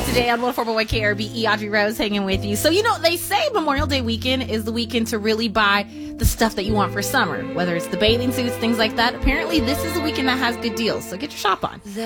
today on 104.1 KRBE. Audrey Rose hanging with you. So, they say Memorial Day weekend is the weekend to really buy the stuff that you want for summer, whether it's the bathing suits, things like that. Apparently, this is a weekend that has good deals, so get your shop on.